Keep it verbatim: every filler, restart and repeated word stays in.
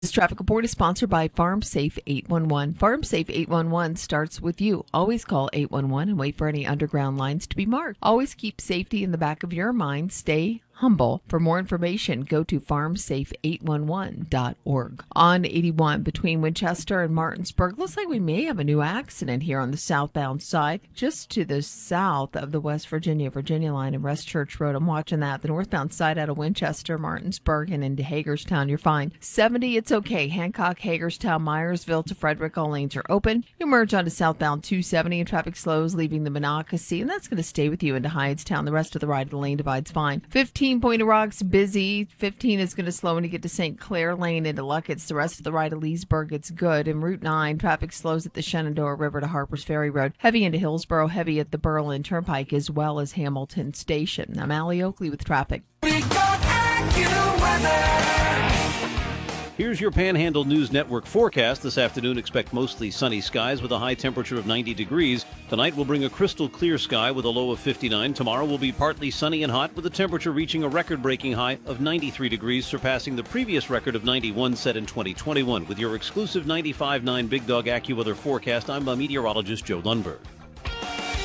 This traffic report is sponsored by FarmSafe eight one one. FarmSafe eight one one starts with you. Always call eight one one and wait for any underground lines to be marked. Always keep safety in the back of your mind. Stay humble. For more information, go to farm safe eight one one dot org. On eighty-one between Winchester and Martinsburg, looks like we may have a new accident here on the southbound side, just to the south of the West Virginia, Virginia line and West Church Road. I'm watching that. The northbound side out of Winchester, Martinsburg, and into Hagerstown, you're fine. seventy, it's okay. Hancock, Hagerstown, Myersville to Frederick, all lanes are open. You merge onto southbound two seventy and traffic slows, leaving the Monocacy, and that's going to stay with you into Hydestown. The rest of the right of the lane divide's fine. fifteen Point of Rock's busy. fifteen is going to slow when you get to Saint Clair Lane into Luckett's. The rest of the right of Leesburg, it's good. And Route nine, traffic slows at the Shenandoah River to Harpers Ferry Road. Heavy into Hillsborough, heavy at the Berlin Turnpike, as well as Hamilton Station. I'm Allie Oakley with traffic. We got AccuWeather. Here's your Panhandle News Network forecast. This afternoon, expect mostly sunny skies with a high temperature of ninety degrees. Tonight will bring a crystal clear sky with a low of fifty-nine. Tomorrow will be partly sunny and hot with the temperature reaching a record-breaking high of ninety-three degrees, surpassing the previous record of ninety-one set in twenty twenty-one. With your exclusive ninety-five point nine Big Dog AccuWeather forecast, I'm meteorologist Joe Lundberg.